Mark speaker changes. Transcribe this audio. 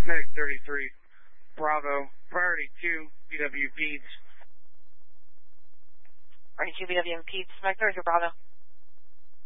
Speaker 1: Medic 33, Bravo, priority 2, BW Peds.
Speaker 2: Priority 2, BW and Peds, Medic 33, Bravo.